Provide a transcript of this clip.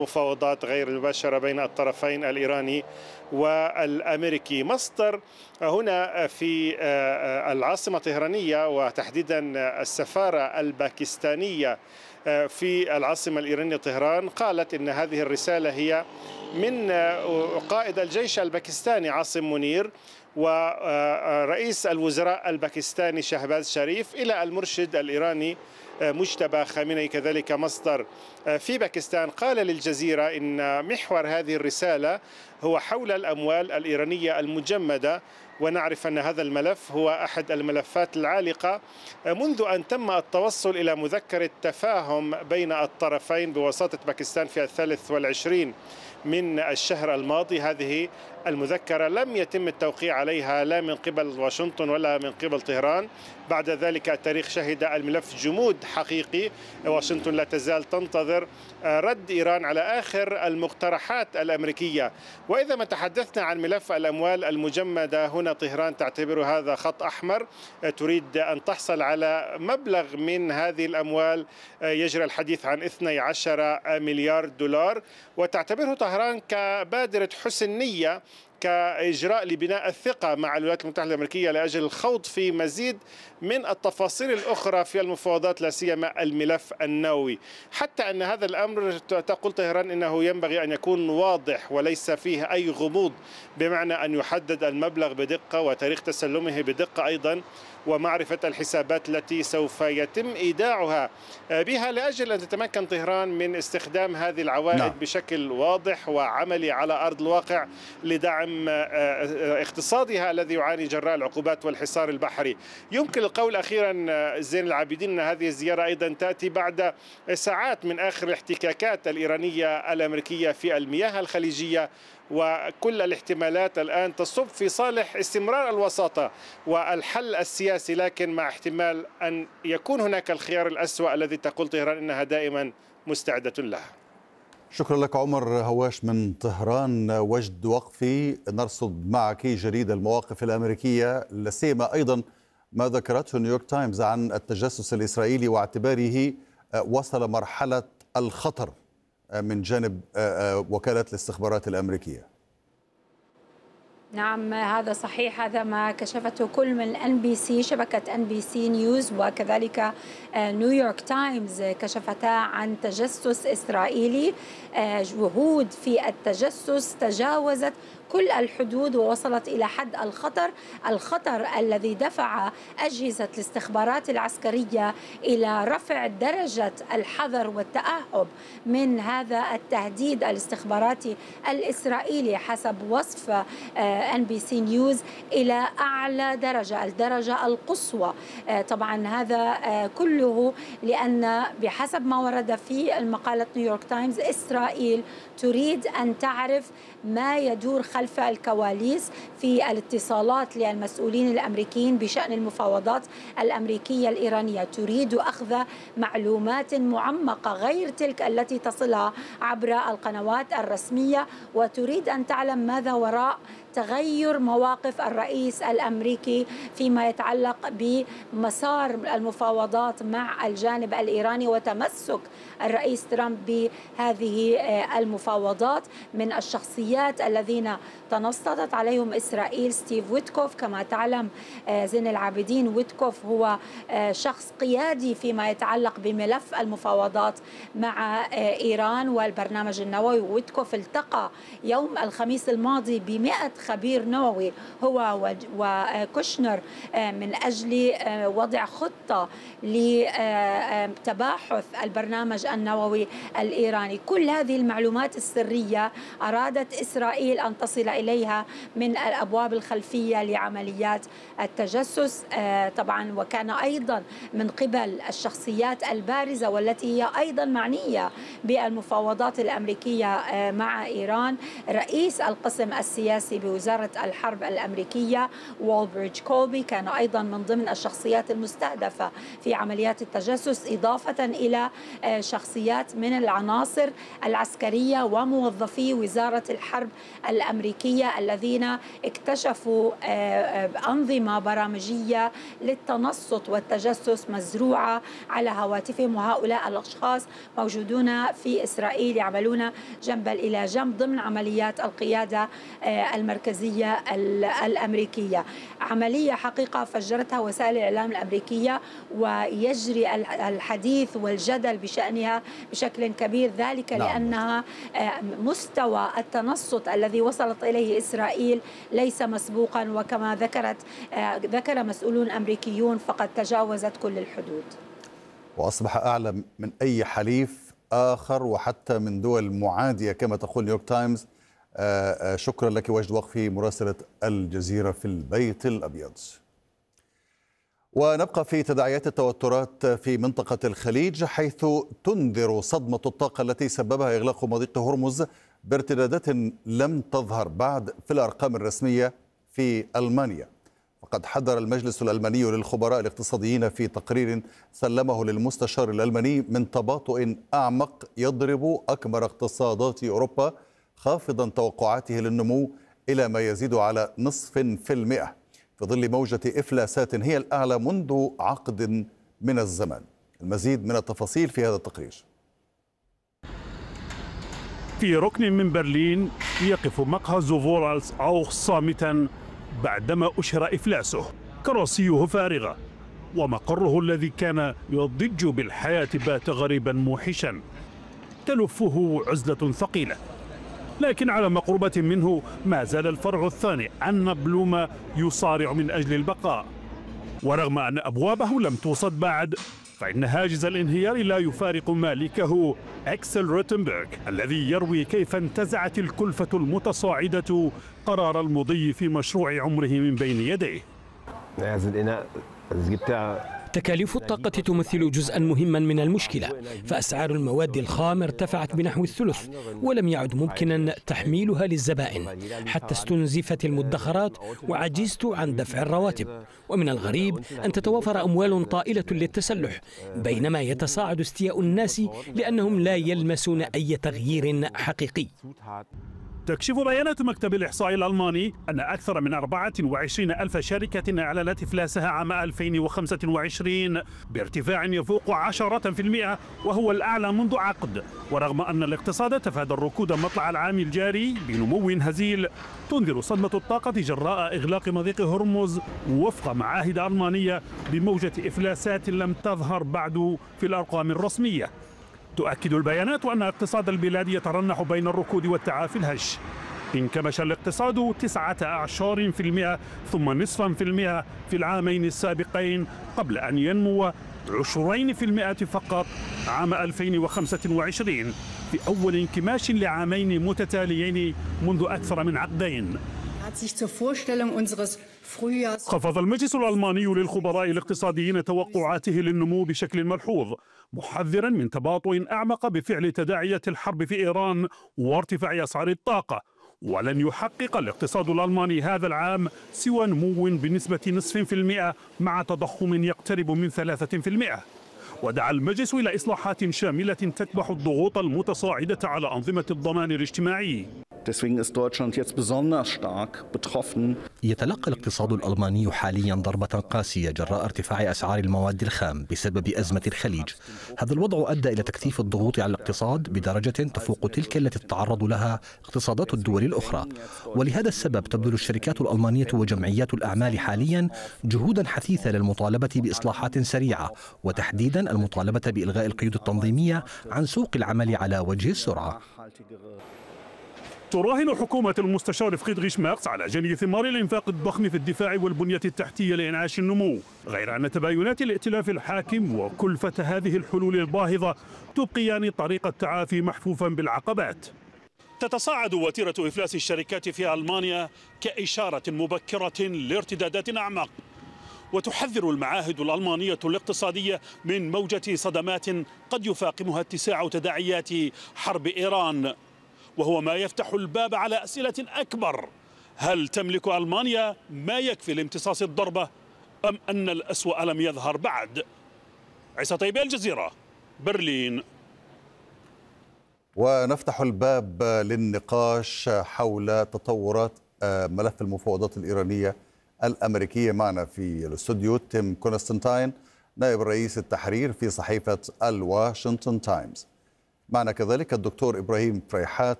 مفاوضات غير المباشرة بين الطرفين الإيراني والأمريكي. مصدر هنا في العاصمة الطهرانية وتحديدا السفارة الباكستانية في العاصمة الإيرانية طهران قالت إن هذه الرسالة هي من قائد الجيش الباكستاني عاصم منير ورئيس الوزراء الباكستاني شهباز شريف إلى المرشد الإيراني مجتبى خامنئي. كذلك مصدر في باكستان قال للجزيرة إن محور هذه الرسالة هو حول الأموال الإيرانية المجمدة، ونعرف أن هذا الملف هو أحد الملفات العالقة منذ أن تم التوصل إلى مذكرة تفاهم بين الطرفين بواسطة باكستان في 23 من الشهر الماضي. هذه المذكرة لم يتم التوقيع عليها لا من قبل واشنطن ولا من قبل طهران. بعد ذلك التاريخ شهد الملف جمود حقيقي. واشنطن لا تزال تنتظر رد إيران على آخر المقترحات الأمريكية. وإذا ما تحدثنا عن ملف الأموال المجمدة، هنا طهران تعتبر هذا خط أحمر، تريد أن تحصل على مبلغ من هذه الأموال يجري الحديث عن 12 مليار دولار، وتعتبره طهران كبادرة حسن نية كإجراء لبناء الثقة مع الولايات المتحدة الأمريكية لأجل الخوض في مزيد من التفاصيل الأخرى في المفاوضات، لا سيما الملف النووي. حتى أن هذا الأمر تقول طهران أنه ينبغي أن يكون واضح وليس فيه أي غموض، بمعنى أن يحدد المبلغ بدقة وتاريخ تسلمه بدقة أيضا، ومعرفة الحسابات التي سوف يتم إيداعها بها لأجل أن تتمكن طهران من استخدام هذه العوائد بشكل واضح وعملي على أرض الواقع لدعم اقتصادها الذي يعاني جراء العقوبات والحصار البحري. يمكن القول أخيرا زين العابدين أن هذه الزيارة أيضا تأتي بعد ساعات من آخر الاحتكاكات الإيرانية الأمريكية في المياه الخليجية، وكل الاحتمالات الآن تصب في صالح استمرار الوساطة والحل السياسي، لكن مع احتمال أن يكون هناك الخيار الأسوأ الذي تقول طهران أنها دائما مستعدة له. شكرا لك عمر هواش من طهران. وجد وقفي، نرصد معك جريد المواقف الأمريكية، لا سيما أيضا ما ذكرته نيويورك تايمز عن التجسس الإسرائيلي واعتباره وصل مرحلة الخطر من جانب وكالة الاستخبارات الأمريكية. نعم هذا صحيح، هذا ما كشفته كل من NBC شبكة NBC نيوز وكذلك نيويورك تايمز كشفتا عن تجسس إسرائيلي. جهود في التجسس تجاوزت كل الحدود ووصلت إلى حد الخطر الذي دفع أجهزة الاستخبارات العسكرية إلى رفع درجة الحذر والتأهب من هذا التهديد الاستخباراتي الإسرائيلي حسب وصف NBC نيوز إلى أعلى درجة، الدرجة القصوى. طبعا هذا كله لأن بحسب ما ورد في المقالة نيويورك تايمز إسرائيل تريد أن تعرف ما يدور خلف الكواليس في الاتصالات للمسؤولين الأمريكيين بشأن المفاوضات الأمريكية الإيرانية. تريد أخذ معلومات معمقة غير تلك التي تصلها عبر القنوات الرسمية، وتريد أن تعلم ماذا وراء تغير مواقف الرئيس الأمريكي فيما يتعلق بمسار المفاوضات مع الجانب الإيراني وتمسك الرئيس ترامب بهذه المفاوضات. من الشخصيات الذين تنصتت عليهم إسرائيل ستيف ويتكوف. كما تعلم زين العابدين، ويتكوف هو شخص قيادي فيما يتعلق بملف المفاوضات مع إيران والبرنامج النووي. ويتكوف التقى يوم الخميس الماضي ب100 خبير نووي هو وكوشنر من أجل وضع خطة لتباحث البرنامج النووي الإيراني. كل هذه المعلومات السرية أرادت إسرائيل أن تصل إليها من الأبواب الخلفية لعمليات التجسس طبعا، وكان أيضا من قبل الشخصيات البارزة والتي هي أيضا معنية بالمفاوضات الأمريكية مع إيران رئيس القسم السياسي بوزارة الحرب الأمريكية. والبريدج كولبي كان أيضا من ضمن الشخصيات المستهدفة في عمليات التجسس، إضافة إلى شخصيات من العناصر العسكرية وموظفي وزارة الحرب الأمريكية الذين اكتشفوا أنظمة برامجية للتنصت والتجسس مزروعة على هواتفهم، وهؤلاء الأشخاص موجودون في إسرائيل يعملون جنبا إلى جنب ضمن عمليات القيادة المركزية الأمريكية. عملية حقيقة فجرتها وسائل الإعلام الأمريكية ويجري الحديث والجدل بشأنها بشكل كبير، ذلك لأنها مستوى التنصت الذي وصلت إليه إسرائيل ليس مسبوقا، وكما ذكر مسؤولون أمريكيون فقد تجاوزت كل الحدود وأصبح أعلى من أي حليف آخر وحتى من دول معادية كما تقول نيويورك تايمز. شكرا لك وجد وقفي مراسلة الجزيرة في البيت الأبيض. ونبقى في تداعيات التوترات في منطقة الخليج، حيث تنذر صدمة الطاقة التي سببها إغلاق مضيق هرمز بارتدادات لم تظهر بعد في الأرقام الرسمية في ألمانيا. وقد حذر المجلس الألماني للخبراء الاقتصاديين في تقرير سلمه للمستشار الألماني من تباطؤ أعمق يضرب أكبر اقتصادات أوروبا، خافضا توقعاته للنمو إلى ما يزيد على 0.5% في ظل موجة إفلاسات هي الأعلى منذ عقد من الزمان. المزيد من التفاصيل في هذا التقرير. في ركن من برلين يقف مقهى زوفورالز أوخ صامتا بعدما أشهر إفلاسه. كراسيه فارغة ومقره الذي كان يضج بالحياة بات غريبا موحشا، تلفه عزلة ثقيلة. لكن على مقربة منه ما زال الفرع الثاني أن بلوم يصارع من أجل البقاء، ورغم أن أبوابه لم توصد بعد فإن هاجس الانهيار لا يفارق مالكه أكسل روتنبرغ الذي يروي كيف انتزعت الكلفة المتصاعدة قرار المضي في مشروع عمره من بين يديه. تكاليف الطاقة تمثل جزءا مهما من المشكلة، فأسعار المواد الخام ارتفعت بنحو الثلث ولم يعد ممكنا تحميلها للزبائن، حتى استنزفت المدخرات وعجزت عن دفع الرواتب. ومن الغريب أن تتوافر أموال طائلة للتسلح بينما يتصاعد استياء الناس لأنهم لا يلمسون أي تغيير حقيقي. تكشف بيانات مكتب الإحصاء الألماني أن أكثر من 24 ألف شركة أعلنت إفلاسها عام 2025 بارتفاع يفوق 10%، وهو الأعلى منذ عقد. ورغم أن الاقتصاد تفادى الركود مطلع العام الجاري بنمو هزيل، تنذر صدمة الطاقة جراء إغلاق مضيق هرمز وفق معاهد ألمانية بموجة إفلاسات لم تظهر بعد في الأرقام الرسمية. تؤكد البيانات أن اقتصاد البلاد يترنح بين الركود والتعافي الهش. انكمش الاقتصاد 19% ثم نصفا في المئة في العامين السابقين قبل أن ينمو 20% فقط عام 2025 في أول انكماش لعامين متتاليين منذ أكثر من عقدين. خفض المجلس الألماني للخبراء الاقتصاديين توقعاته للنمو بشكل ملحوظ، محذرا من تباطؤ أعمق بفعل تداعيات الحرب في إيران وارتفاع أسعار الطاقة. ولن يحقق الاقتصاد الألماني هذا العام سوى نمو بنسبة 0.5% مع تضخم يقترب من 3%. ودعا المجلس إلى إصلاحات شاملة تكبح الضغوط المتصاعدة على أنظمة الضمان الاجتماعي. يتلقى الاقتصاد الألماني حاليا ضربة قاسية جراء ارتفاع أسعار المواد الخام بسبب أزمة الخليج. هذا الوضع أدى إلى تكثيف الضغوط على الاقتصاد بدرجة تفوق تلك التي تتعرض لها اقتصادات الدول الأخرى. ولهذا السبب تبذل الشركات الألمانية وجمعيات الأعمال حاليا جهودا حثيثة للمطالبة بإصلاحات سريعة، وتحديدا المطالبة بإلغاء القيود التنظيمية عن سوق العمل على وجه السرعة. تراهن حكومة المستشار فريدريش ميرز على جني ثمار الإنفاق الضخم في الدفاع والبنية التحتية لإنعاش النمو، غير أن تباينات الائتلاف الحاكم وكلفة هذه الحلول الباهظة تبقيان طريق التعافي محفوفا بالعقبات. تتصاعد وتيرة إفلاس الشركات في ألمانيا كإشارة مبكرة لارتدادات أعمق، وتحذر المعاهد الألمانية الاقتصادية من موجة صدمات قد يفاقمها اتساع تداعيات حرب إيران، وهو ما يفتح الباب على أسئلة أكبر. هل تملك ألمانيا ما يكفي لامتصاص الضربة أم أن الأسوأ لم يظهر بعد؟ عيسى طيبة، الجزيرة، برلين. ونفتح الباب للنقاش حول تطورات ملف المفاوضات الإيرانية الأمريكية. معنا في الاستوديو تيم كونستانتاين، نائب رئيس التحرير في صحيفة الواشنطن تايمز. معنا كذلك الدكتور إبراهيم فريحات،